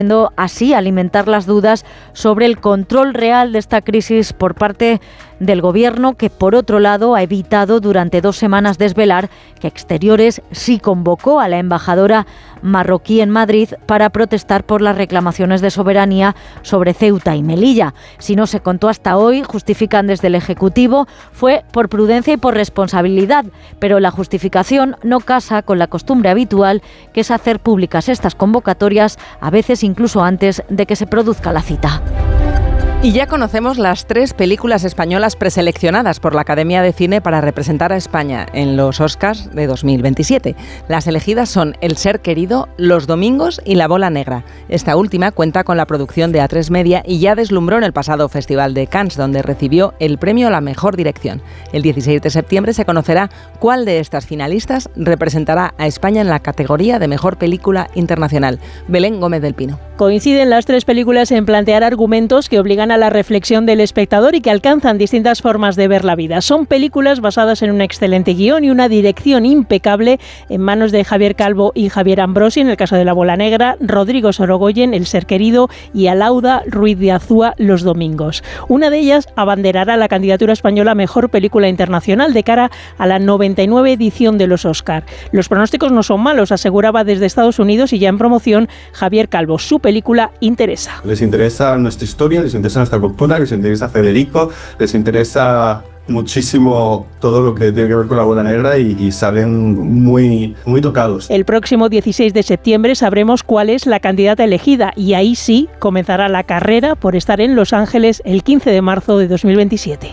así alimentar las dudas sobre el control real de esta crisis por parte del Gobierno, que por otro lado ha evitado durante 2 semanas desvelar que Exteriores sí convocó a la embajadora marroquí en Madrid para protestar por las reclamaciones de soberanía sobre Ceuta y Melilla. Si no se contó hasta hoy, justifican desde el Ejecutivo, fue por prudencia y por responsabilidad, pero la justificación no casa con la costumbre habitual, que es hacer públicas estas convocatorias, a veces incluso antes de que se produzca la cita. Y ya conocemos las 3 películas españolas preseleccionadas por la Academia de Cine para representar a España en los Oscars de 2027. Las elegidas son El ser querido, Los domingos y La bola negra. Esta última cuenta con la producción de A3 Media y ya deslumbró en el pasado Festival de Cannes, donde recibió el premio a la mejor dirección. El 16 de septiembre se conocerá cuál de estas finalistas representará a España en la categoría de mejor película internacional. Belén Gómez del Pino. Coinciden las 3 películas en plantear argumentos que obligan a la reflexión del espectador y que alcanzan distintas formas de ver la vida. Son películas basadas en un excelente guión y una dirección impecable en manos de Javier Calvo y Javier Ambrosi, en el caso de La bola negra, Rodrigo Sorogoyen, El ser querido, y Alauda Ruiz de Azúa, Los domingos. Una de ellas abanderará la candidatura española a mejor película internacional de cara a la 99 edición de los Oscar. Los pronósticos no son malos, aseguraba desde Estados Unidos, y ya en promoción Javier Calvo. Su película interesa. Les interesa nuestra historia, les interesa nuestra cultura, les interesa Federico, les interesa muchísimo todo lo que tiene que ver con La bola negra y salen muy tocados. El próximo 16 de septiembre sabremos cuál es la candidata elegida y ahí sí comenzará la carrera por estar en Los Ángeles el 15 de marzo de 2027.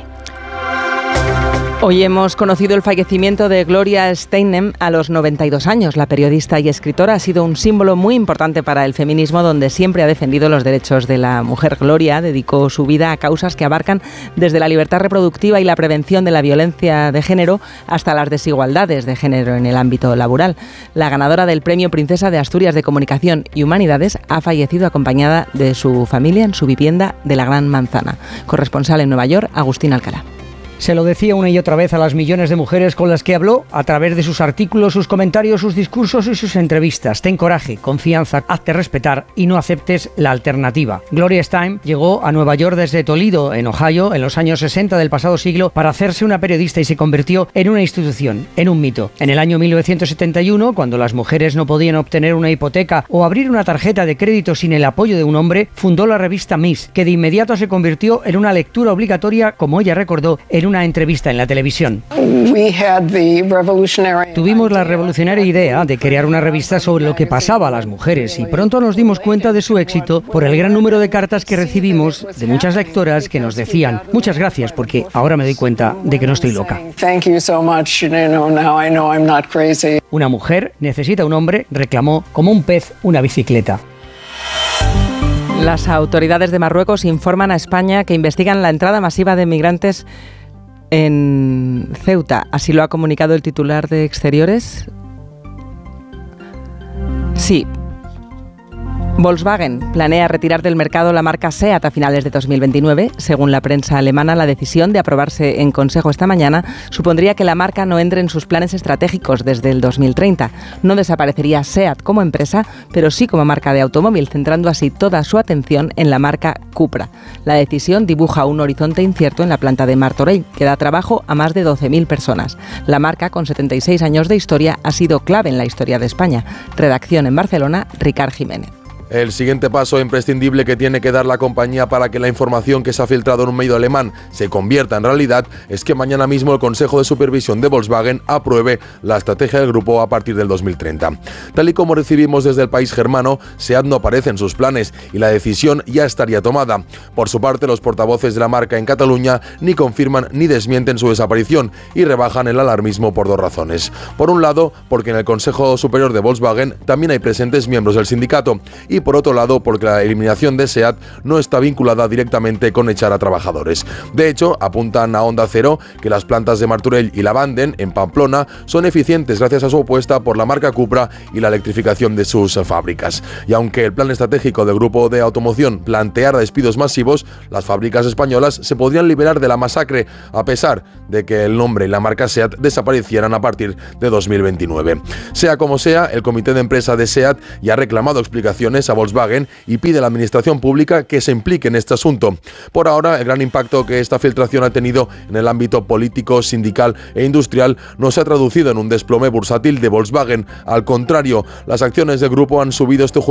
Hoy hemos conocido el fallecimiento de Gloria Steinem a los 92 años. La periodista y escritora ha sido un símbolo muy importante para el feminismo, donde siempre ha defendido los derechos de la mujer. Gloria dedicó su vida a causas que abarcan desde la libertad reproductiva y la prevención de la violencia de género hasta las desigualdades de género en el ámbito laboral. La ganadora del Premio Princesa de Asturias de Comunicación y Humanidades ha fallecido acompañada de su familia en su vivienda de la Gran Manzana. Corresponsal en Nueva York, Agustín Alcalá. Se lo decía una y otra vez a las millones de mujeres con las que habló a través de sus artículos, sus comentarios, sus discursos y sus entrevistas. Ten coraje, confianza, hazte respetar y no aceptes la alternativa. Gloria Steinem llegó a Nueva York desde Toledo, en Ohio, en los años 60 del pasado siglo, para hacerse una periodista y se convirtió en una institución, en un mito. En el año 1971, cuando las mujeres no podían obtener una hipoteca o abrir una tarjeta de crédito sin el apoyo de un hombre, fundó la revista Miss, que de inmediato se convirtió en una lectura obligatoria, como ella recordó, en una entrevista en la televisión. Tuvimos la revolucionaria idea de crear una revista sobre lo que pasaba a las mujeres y pronto nos dimos cuenta de su éxito por el gran número de cartas que recibimos de muchas lectoras que nos decían: muchas gracias, porque ahora me doy cuenta de que no estoy loca. Una mujer necesita un hombre, reclamó, como un pez una bicicleta. Las autoridades de Marruecos informan a España que investigan la entrada masiva de migrantes en Ceuta. Así lo ha comunicado el titular de Exteriores. Sí. Volkswagen planea retirar del mercado la marca SEAT a finales de 2029. Según la prensa alemana, la decisión de aprobarse en Consejo esta mañana supondría que la marca no entre en sus planes estratégicos desde el 2030. No desaparecería SEAT como empresa, pero sí como marca de automóvil, centrando así toda su atención en la marca Cupra. La decisión dibuja un horizonte incierto en la planta de Martorell, que da trabajo a más de 12.000 personas. La marca, con 76 años de historia, ha sido clave en la historia de España. Redacción en Barcelona, Ricard Jiménez. El siguiente paso imprescindible que tiene que dar la compañía para que la información que se ha filtrado en un medio alemán se convierta en realidad es que mañana mismo el Consejo de Supervisión de Volkswagen apruebe la estrategia del grupo a partir del 2030. Tal y como recibimos desde el país germano, SEAT no aparece en sus planes y la decisión ya estaría tomada. Por su parte, los portavoces de la marca en Cataluña ni confirman ni desmienten su desaparición y rebajan el alarmismo por 2 razones. Por un lado, porque en el Consejo Superior de Volkswagen también hay presentes miembros del sindicato, y por otro lado porque la eliminación de SEAT no está vinculada directamente con echar a trabajadores. De hecho, apuntan a Onda Cero que las plantas de Martorell y Lavanden, en Pamplona, son eficientes gracias a su apuesta por la marca Cupra y la electrificación de sus fábricas. Y aunque el plan estratégico del grupo de automoción planteara despidos masivos, las fábricas españolas se podrían liberar de la masacre, a pesar de que el nombre y la marca SEAT desaparecieran a partir de 2029. Sea como sea, el comité de empresa de SEAT ya ha reclamado explicaciones empresa Volkswagen y pide a la administración pública que se implique en este asunto. Por ahora, el gran impacto que esta filtración ha tenido en el ámbito político, sindical e industrial no se ha traducido en un desplome bursátil de Volkswagen. Al contrario, las acciones del grupo han subido este jueves